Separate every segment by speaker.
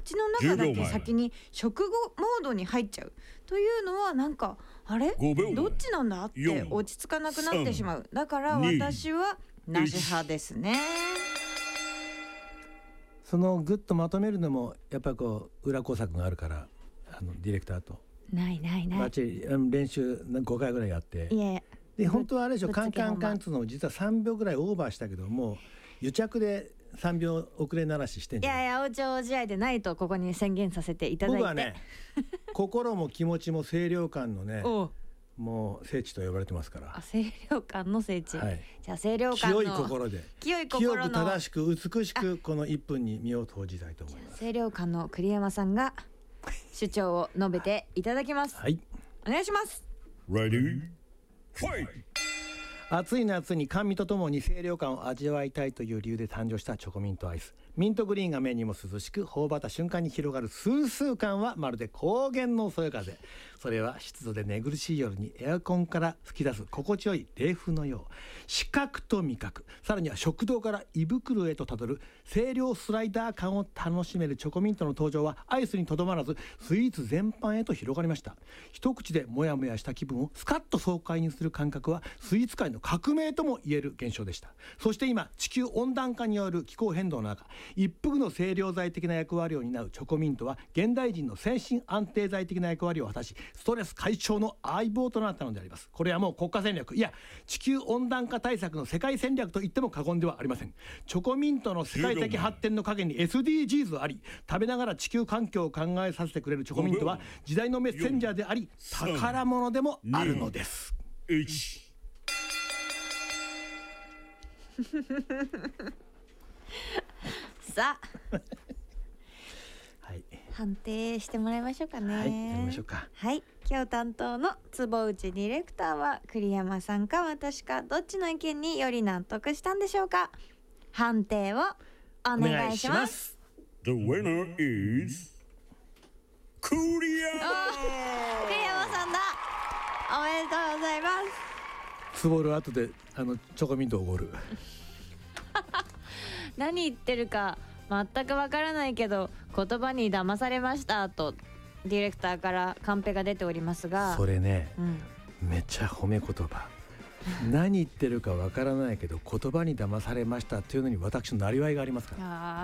Speaker 1: 口の中だけ先に食後モードに入っちゃうというのはなんかあれどっちなんだって落ち着かなくなってしまう。だから私はなし派ですね。
Speaker 2: そのグッとまとめるのもやっぱりこう裏工作があるからディレクターと
Speaker 1: ないバ
Speaker 2: ッチリ練習5回ぐらいやって、
Speaker 1: いや
Speaker 2: で本当はあれでしょ、カンカンカンっていうのを実は3秒ぐらいオーバーしたけども癒着で3秒遅れならししてんじゃない。
Speaker 1: いやお茶試合でないとここに宣言させていただいて、
Speaker 2: 僕はね心も気持ちも清涼感のねもう聖地と呼ばれてますから。
Speaker 1: 清涼感の聖地、はい、じゃあ清涼感の
Speaker 2: 清い心で清く正しく美しくこの1分に身を投じたいと思います。
Speaker 1: 清涼感の栗山さんが主張を述べていただきます。
Speaker 2: はい、
Speaker 1: お願いします。
Speaker 3: Ready? Fight!
Speaker 2: 暑い夏に甘味とともに清涼感を味わいたいという理由で誕生したチョコミントアイス。ミントグリーンが目にも涼しく頬張った瞬間に広がるスースー感はまるで高原のそよ風。それは湿度で寝苦しい夜にエアコンから吹き出す心地よい冷風のよう。視覚と味覚、さらには食道から胃袋へとたどる清涼スライダー感を楽しめるチョコミントの登場はアイスにとどまらずスイーツ全般へと広がりました。一口でモヤモヤした気分をスカッと爽快にする感覚はスイーツ界の革命とも言える現象でした。そして今地球温暖化による気候変動の中、一服の清涼剤的な役割を担うチョコミントは現代人の精神安定剤的な役割を果たし、ストレス解消の相棒となったのであります。これはもう国家戦略、いや地球温暖化対策の世界戦略と言っても過言ではありません。チョコミントの世界的発展の陰に SDGs あり、食べながら地球環境を考えさせてくれるチョコミントは時代のメッセンジャーであり宝物でもあるのです。
Speaker 1: さあ
Speaker 2: はい、
Speaker 1: 判定してもらいましょうかね。
Speaker 2: はい、やりましょうか。
Speaker 1: はい、今日担当の坪内ディレクターは栗山さんか私かどっちの意見により納得したんでしょうか。判定をお願いします。
Speaker 3: The winner is 栗山。
Speaker 1: 栗山さんだ。おめでとうございます。
Speaker 2: つぼる後でチョコミントをおごる
Speaker 1: 何言ってるか全くわからないけど言葉に騙されましたとディレクターからカンペが出ておりますが、
Speaker 2: それね、めっちゃ褒め言葉何言ってるかわからないけど言葉に騙されましたというのに私のなりわいがありますから。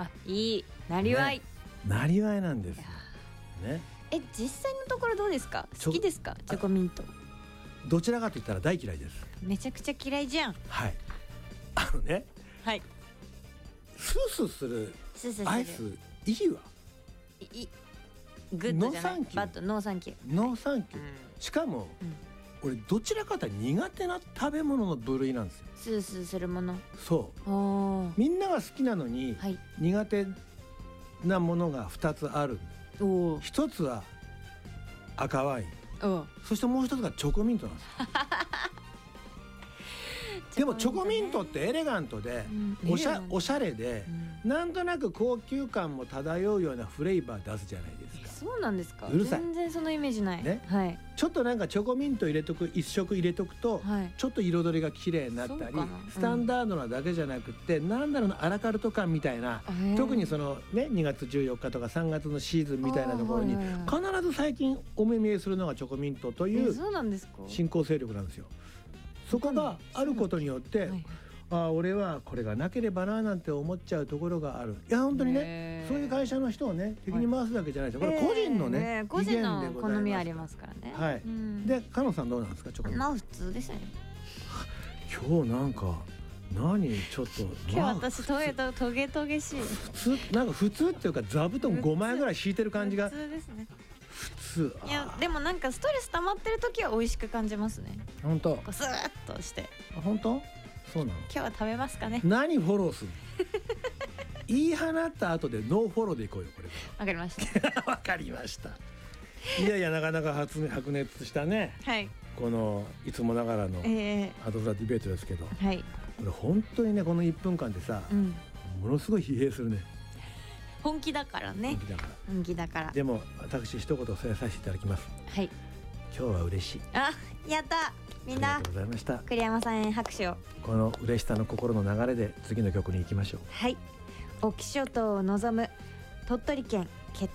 Speaker 1: いいなりわい、
Speaker 2: なりわいなんですね。
Speaker 1: 実際のところどうですか。好きですかチョコミント。
Speaker 2: どちらかと言ったら大嫌いです。
Speaker 1: めちゃくちゃ嫌いじゃん。
Speaker 2: はい、
Speaker 1: はい、
Speaker 2: スースーするアイスいいわ。
Speaker 1: グッドじゃない、バッド、ノーサンキュー、
Speaker 2: ノーサンキュー、しかも、俺どちらかというと苦手な食べ物の部類なんですよ。
Speaker 1: スースーするもの。
Speaker 2: そうみんなが好きなのに、苦手なものが2つある。1つは赤ワイン、そしてもう1つがチョコミントなんですよでもチョコミントってエレガントで、おしゃれで、なんとなく高級感も漂うようなフレーバー出すじゃないですか。
Speaker 1: そうなんですか。
Speaker 2: うるさい。
Speaker 1: 全然そのイメージない、
Speaker 2: ちょっとなんかチョコミント入れとく、一食入れとくと、ちょっと彩りが綺麗になったり、スタンダードなだけじゃなくて、なんだろうな、アラカルト感みたいな、特にそのね2月14日とか3月のシーズンみたいなところに必ず最近お目見えするのがチョコミントという新興勢力なんですよ。そこがあることによって、俺はこれがなければななんて思っちゃうところがある。いや本当にね、そういう会社の人をね敵に回すだけじゃないですよ。これ個人のね、
Speaker 1: 個人の好みありますからね。
Speaker 2: はい。で、加納さんどうなんですかチョコミント。
Speaker 1: 普通ですね。
Speaker 2: 今日なんか何ちょっと
Speaker 1: 今日私トゲトゲしい。
Speaker 2: 普通なんか普通っていうか座布団5枚ぐらい敷いてる感じが。
Speaker 1: 普通ですね。
Speaker 2: 普通。
Speaker 1: いやでもなんかストレス溜まってる時は美味しく感じますね。
Speaker 2: 本当。
Speaker 1: スーッとして。
Speaker 2: 本当？そうなの。
Speaker 1: 今日は食べますかね。
Speaker 2: 何フォローするの？言い放った後でノーフォローでいこうよこれ。
Speaker 1: わかりました。
Speaker 2: わかりました。いやいやなかなか白熱したね。
Speaker 1: はい。
Speaker 2: このいつもながらのハドフラディベートですけど、
Speaker 1: はい。
Speaker 2: これ本当にねこの1分間でさ、ものすごい疲弊するね。
Speaker 1: 本気だからね。本気だから。
Speaker 2: でも私一言添えさせていただきます。
Speaker 1: はい。
Speaker 2: 今日は嬉しい。
Speaker 1: やった。みんな。
Speaker 2: ありがとうございました。
Speaker 1: 栗山さんへ拍手を。
Speaker 2: この嬉しさの心の流れで次の曲に行きましょう。
Speaker 1: はい。隠岐諸島を望む鳥取県